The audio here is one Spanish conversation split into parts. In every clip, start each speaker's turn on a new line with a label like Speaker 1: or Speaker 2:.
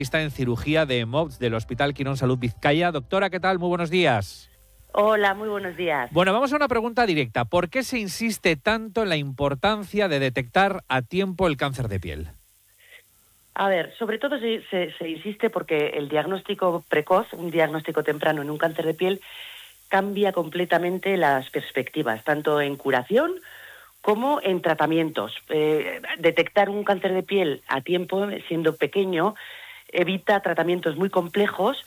Speaker 1: Está en cirugía de MOPS del Hospital Quirón Salud Vizcaya. Doctora, ¿qué tal? Muy buenos días.
Speaker 2: Hola, muy buenos días.
Speaker 1: Bueno, vamos a una pregunta directa. ¿Por qué se insiste tanto en la importancia de detectar a tiempo el cáncer de piel?
Speaker 2: A ver, sobre todo se insiste porque el diagnóstico precoz, un diagnóstico temprano en un cáncer de piel, cambia completamente las perspectivas, tanto en curación como en tratamientos. Detectar un cáncer de piel a tiempo, siendo pequeño, evita tratamientos muy complejos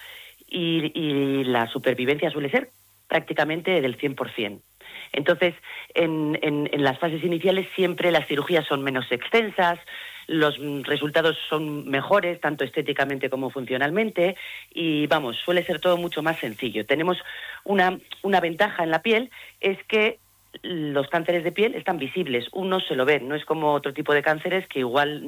Speaker 2: y la supervivencia suele ser prácticamente del 100%. Entonces, en las fases iniciales siempre las cirugías son menos extensas, los resultados son mejores, tanto estéticamente como funcionalmente, y vamos, suele ser todo mucho más sencillo. Tenemos una ventaja en la piel, es que los cánceres de piel están visibles, uno se lo ve, no es como otro tipo de cánceres que igual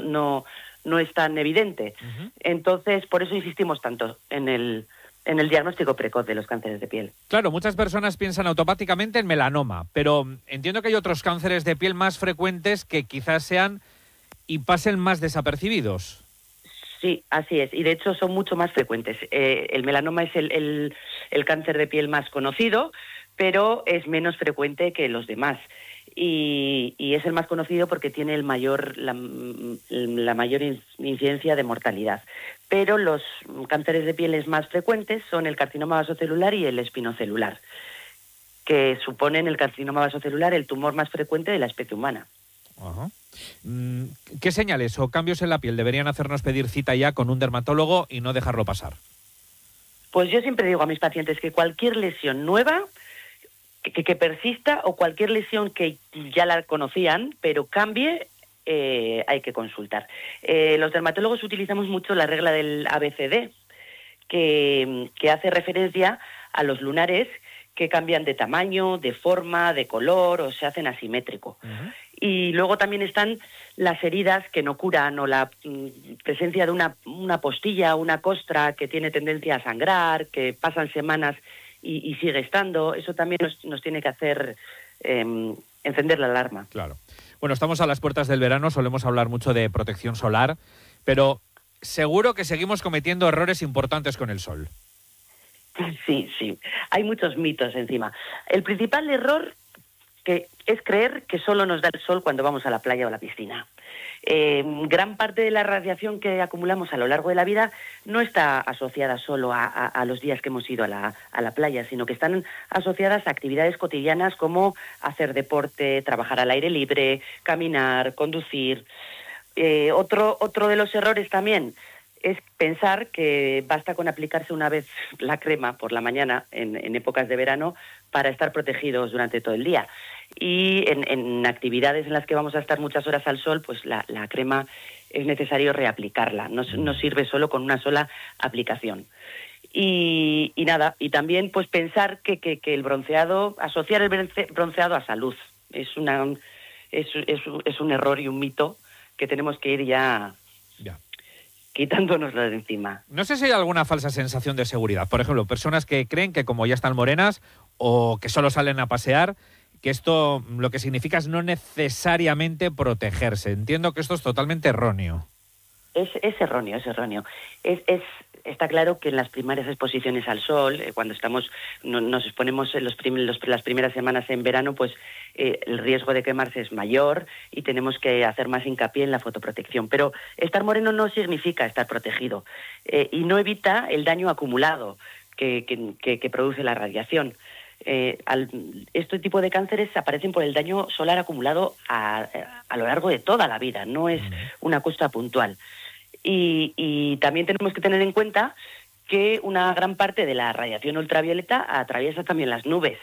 Speaker 2: no es tan evidente.
Speaker 1: Uh-huh.
Speaker 2: Entonces, por eso insistimos tanto en el diagnóstico precoz de los cánceres de piel.
Speaker 1: Claro, muchas personas piensan automáticamente en melanoma, pero entiendo que hay otros cánceres de piel más frecuentes que quizás sean y pasen más desapercibidos.
Speaker 2: Sí, así es, y de hecho son mucho más frecuentes. El melanoma es el cáncer de piel más conocido, pero es menos frecuente que los demás. Y es el más conocido porque tiene la mayor incidencia de mortalidad. Pero los cánceres de pieles más frecuentes son el carcinoma vasocelular y el espinocelular, que suponen el carcinoma vasocelular el tumor más frecuente de la especie humana.
Speaker 1: Ajá. ¿Qué señales o cambios en la piel deberían hacernos pedir cita ya con un dermatólogo y no dejarlo pasar?
Speaker 2: Pues yo siempre digo a mis pacientes que cualquier lesión nueva que persista o cualquier lesión que ya la conocían, pero cambie, hay que consultar. Los dermatólogos utilizamos mucho la regla del ABCD, que hace referencia a los lunares que cambian de tamaño, de forma, de color o se hacen asimétrico. Uh-huh. Y luego también están las heridas que no curan o la presencia de una postilla, una costra que tiene tendencia a sangrar, que pasan semanas y sigue estando. Eso también nos tiene que hacer encender la alarma.
Speaker 1: Claro. Bueno, estamos a las puertas del verano, solemos hablar mucho de protección solar, pero seguro que seguimos cometiendo errores importantes con el sol.
Speaker 2: Sí. Hay muchos mitos encima. El principal error es creer que solo nos da el sol cuando vamos a la playa o a la piscina. Gran parte de la radiación que acumulamos a lo largo de la vida no está asociada solo a los días que hemos ido a la playa, sino que están asociadas a actividades cotidianas como hacer deporte, trabajar al aire libre, caminar, conducir. Otro de los errores también es pensar que basta con aplicarse una vez la crema por la mañana en épocas de verano para estar protegidos durante todo el día. Y en actividades en las que vamos a estar muchas horas al sol, pues la crema es necesario reaplicarla. No sirve solo con una sola aplicación. Y nada, y también pues pensar que el bronceado, asociar el bronceado a salud, es un error y un mito que tenemos que ir ya quitándonoslo de encima.
Speaker 1: No sé si hay alguna falsa sensación de seguridad. Por ejemplo, personas que creen que como ya están morenas o que solo salen a pasear, que esto lo que significa es no necesariamente protegerse. Entiendo que esto es totalmente erróneo.
Speaker 2: Es erróneo. Está claro que en las primeras exposiciones al sol, cuando nos exponemos en las primeras semanas en verano, pues el riesgo de quemarse es mayor y tenemos que hacer más hincapié en la fotoprotección. Pero estar moreno no significa estar protegido y no evita el daño acumulado que produce la radiación. Este tipo de cánceres aparecen por el daño solar acumulado a lo largo de toda la vida, no es una cosa puntual. Y también tenemos que tener en cuenta que una gran parte de la radiación ultravioleta atraviesa también las nubes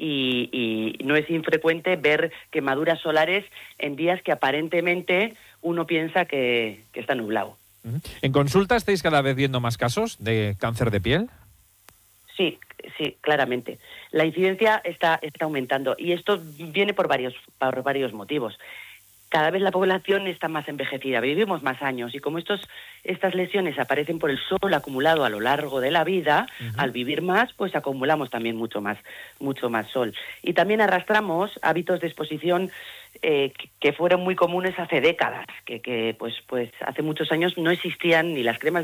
Speaker 2: y no es infrecuente ver quemaduras solares en días que aparentemente uno piensa que está nublado.
Speaker 1: ¿En consulta estáis cada vez viendo más casos de cáncer de piel?
Speaker 2: Sí, claramente. La incidencia está aumentando y esto viene por varios motivos. Cada vez la población está más envejecida, vivimos más años y como estas lesiones aparecen por el sol acumulado a lo largo de la vida, al vivir más, pues acumulamos también mucho más sol. Y también arrastramos hábitos de exposición que fueron muy comunes hace décadas, que pues hace muchos años no existían ni las cremas